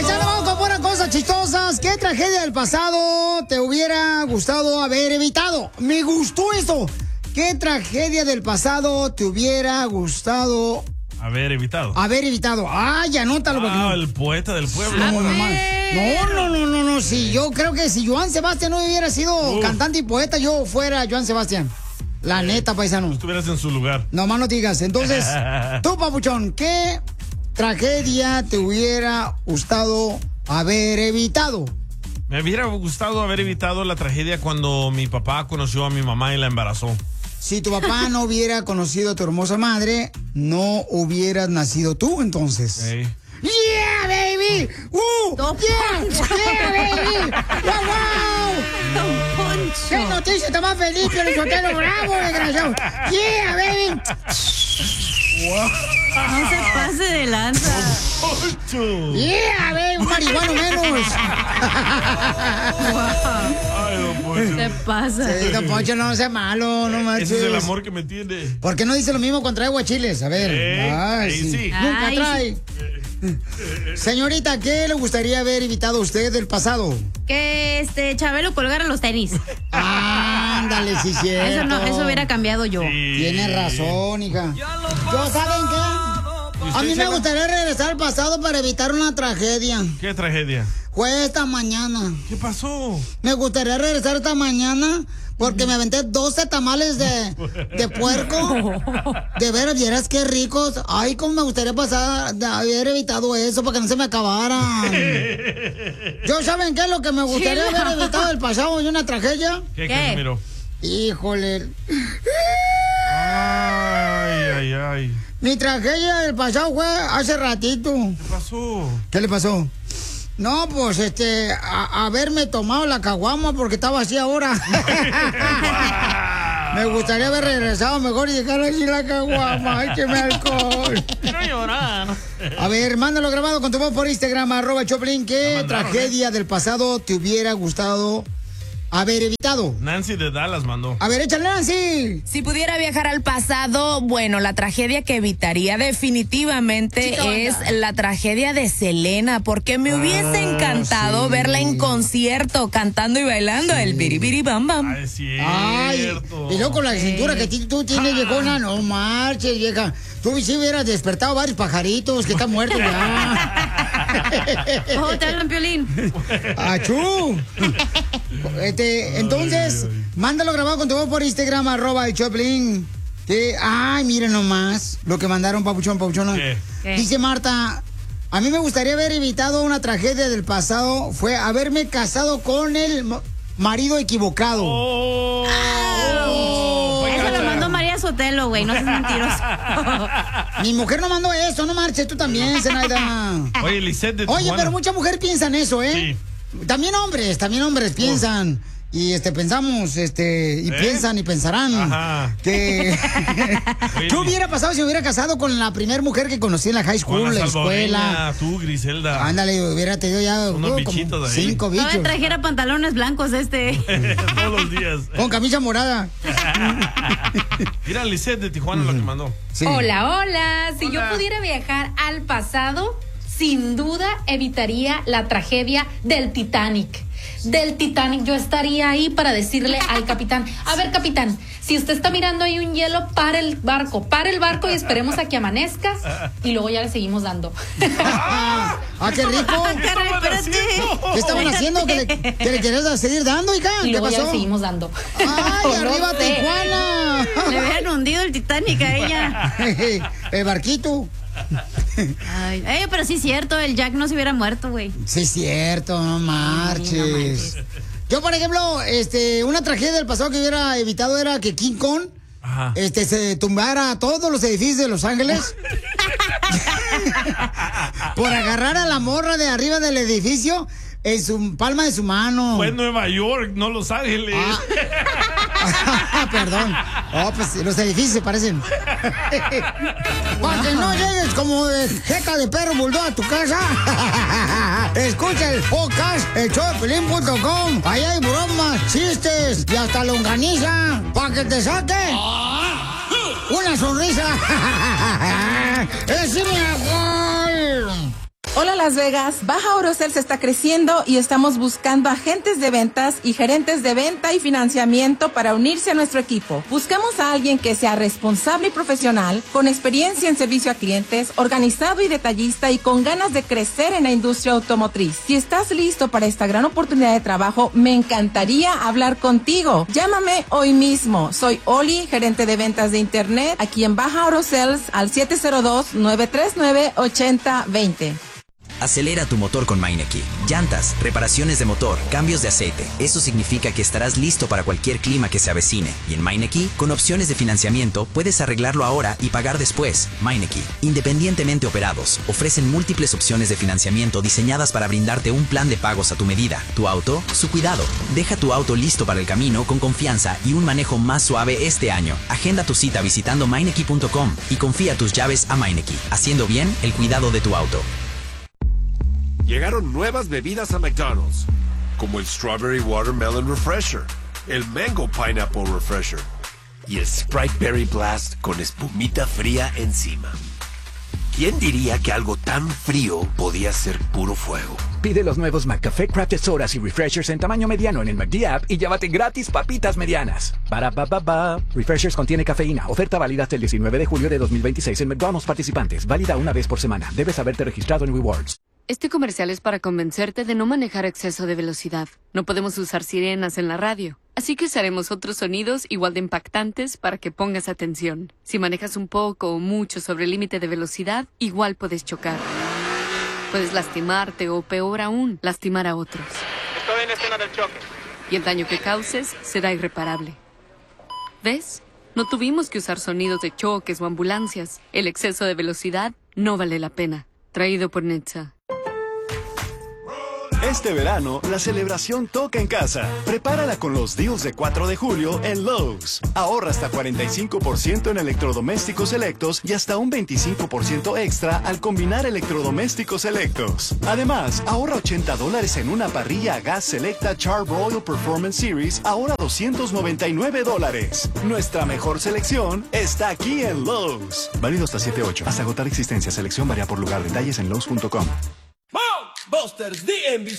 Paisano, vamos con buenas cosas chistosas. ¿Qué tragedia del pasado te hubiera gustado haber evitado? Me gustó eso. ¿Qué tragedia del pasado te hubiera gustado haber evitado? Ay, anótalo. El poeta del pueblo. No. Sí, yo creo que si Joan Sebastián no hubiera sido cantante y poeta, yo fuera Joan Sebastián. La neta, paisano. Estuvieras en su lugar. No más no digas. Entonces, tú, papuchón, ¿qué tragedia te hubiera gustado haber evitado? Me hubiera gustado haber evitado la tragedia cuando mi papá conoció a mi mamá y la embarazó. Si tu papá no hubiera conocido a tu hermosa madre, no hubieras nacido tú, entonces. Hey. ¡Yeah, baby! ¡Yeah, baby! ¡Wow! ¡Qué noticia está más feliz que el Sotelo Bravo, desgraciado! ¡Yeah, baby! No se pase de lanza. ¡Yeah, baby! ¡Un marihuano menos! Ay, don Poncho. Se pasa. Sí, don Poncho, no sea malo, no manches. Ese es el amor que me tiene. ¿Por qué no dice lo mismo cuando trae aguachiles? A ver. Ay, sí. Nunca trae. Señorita, ¿qué le gustaría haber evitado a usted del pasado? Que Chabelo colgara los tenis. Ándale, sí, cierto. Eso hubiera cambiado yo. Sí. Tienes razón, hija. ¿Yo saben qué? A mí me gustaría regresar al pasado para evitar una tragedia. ¿Qué tragedia? Fue esta mañana. ¿Qué pasó? Me gustaría regresar esta mañana porque me aventé 12 tamales de puerco. De veras, vieras qué ricos. Ay, cómo me gustaría pasar de haber evitado eso para que no se me acabaran. ¿Yo saben qué es lo que me gustaría haber evitado del pasado de una tragedia? ¿Qué, Casimiro? Híjole. Ay. Mi tragedia del pasado fue hace ratito. ¿Qué pasó? ¿Qué le pasó? No, pues haberme tomado la caguama porque estaba así ahora. Me gustaría haber regresado mejor y dejar así la caguama. Écheme alcohol. Quiero llorar. A ver, mándalo grabado con tu voz por Instagram, @Choplin. ¿Qué tragedia del pasado te hubiera gustado haber evitado? Nancy de Dallas mandó. A ver, échale, Nancy. Si pudiera viajar al pasado, bueno, la tragedia que evitaría definitivamente es la tragedia de Selena, porque me hubiese encantado verla en concierto, cantando y bailando el biribiri bam bam. Ay, es cierto. Ay, y luego con la cintura que tú tienes, viejona, no marches, vieja. Tú sí hubieras despertado varios pajaritos que están muertos ya. Oh, te hablan, Piolín. ¡Achú! Entonces, mándalo grabado con tu voz por Instagram, @Choplin. Ay, miren nomás lo que mandaron, papuchona. ¿Qué? Dice Marta, a mí me gustaría haber evitado una tragedia del pasado, fue haberme casado con el marido equivocado. Eso lo mandó María Sotelo, güey, no seas mentiroso. Mi mujer no mandó eso, no marches, tú también, Zenaida. Oye, Lisette de Oye, Tijuana. pero muchas mujeres piensan eso, ¿eh? Sí. También hombres piensan. Y pensamos, y piensan y pensarán. Ajá. Que ¿qué hubiera pasado si me hubiera casado con la primera mujer que conocí en la high school, Con la escuela? salvadoreña, tú, Griselda. Ándale, hubiera tenido ya Unos bichitos ahí. 5 No me bichos. trajera pantalones blancos Todos los días. Con camisa morada. Mira, Lisette de Tijuana lo que mandó. Sí. Hola. Si yo pudiera viajar al pasado, sin duda evitaría la tragedia del Titanic. Yo estaría ahí para decirle al capitán, a ver, capitán, si usted está mirando ahí un hielo, para el barco y esperemos a que amanezca y luego ya le seguimos dando. Qué rico. Caray, espérate. ¿Qué estaban haciendo? ¿Que le querías seguir dando, hija? Y ¿Qué luego ya pasó? le seguimos dando. ¡Ay, arriba No sé. Tijuana! Le hubieran hundido el Titanic a ella. El barquito. Ay, pero sí es cierto, el Jack no se hubiera muerto, güey. Sí, es cierto, no marches. Yo, por ejemplo, una tragedia del pasado que hubiera evitado era que King Kong Ajá. se tumbara a todos los edificios de Los Ángeles por agarrar a la morra de arriba del edificio en su palma de su mano. Fue en Nueva York, no Los Ángeles. Perdón. Pues los edificios se parecen. Para que no llegues como de jeca de perro bulldog a tu casa. Escucha el podcast, elshowdepiolín.com. Ahí hay bromas, chistes y hasta longaniza. Para que te saque una sonrisa. ¡Es mi amor! Hola Las Vegas, Baja Orocels está creciendo y estamos buscando agentes de ventas y gerentes de venta y financiamiento para unirse a nuestro equipo. Buscamos a alguien que sea responsable y profesional, con experiencia en servicio a clientes, organizado y detallista y con ganas de crecer en la industria automotriz. Si estás listo para esta gran oportunidad de trabajo, me encantaría hablar contigo. Llámame hoy mismo. Soy Oli, gerente de ventas de Internet, aquí en Baja Orocels al 702-939-8020. Acelera tu motor con Meineke. Llantas, reparaciones de motor, cambios de aceite. Eso significa que estarás listo para cualquier clima que se avecine. Y en Meineke, con opciones de financiamiento, puedes arreglarlo ahora y pagar después. Meineke, independientemente operados, ofrecen múltiples opciones de financiamiento diseñadas para brindarte un plan de pagos a tu medida. Tu auto, su cuidado. Deja tu auto listo para el camino con confianza y un manejo más suave este año. Agenda tu cita visitando Meineke.com y confía tus llaves a Meineke, haciendo bien el cuidado de tu auto. Llegaron nuevas bebidas a McDonald's, como el Strawberry Watermelon Refresher, el Mango Pineapple Refresher y el Sprite Berry Blast con espumita fría encima. ¿Quién diría que algo tan frío podía ser puro fuego? Pide los nuevos McCafé Crafted Sodas y Refreshers en tamaño mediano en el McD App y llévate gratis papitas medianas. Refreshers contiene cafeína. Oferta válida hasta el 19 de julio de 2026 en McDonald's participantes. Válida una vez por semana. Debes haberte registrado en Rewards. Este comercial es para convencerte de no manejar a exceso de velocidad. No podemos usar sirenas en la radio, así que usaremos otros sonidos igual de impactantes para que pongas atención. Si manejas un poco o mucho sobre el límite de velocidad, igual puedes chocar. Puedes lastimarte o, peor aún, lastimar a otros. Estoy en la escena del choque. Y el daño que causes será irreparable. ¿Ves? No tuvimos que usar sonidos de choques o ambulancias. El exceso de velocidad no vale la pena. Traído por NHTSA. Este verano, la celebración toca en casa. Prepárala con los deals de 4 de julio en Lowe's. Ahorra hasta 45% en electrodomésticos selectos y hasta un 25% extra al combinar electrodomésticos selectos. Además, ahorra $80 en una parrilla a gas selecta Char-Broil Performance Series, ahora $299. Nuestra mejor selección está aquí en Lowe's. Válido hasta 7/8. Hasta agotar existencia. Selección varía por lugar. Detalles en Lowe's.com. Busters DMV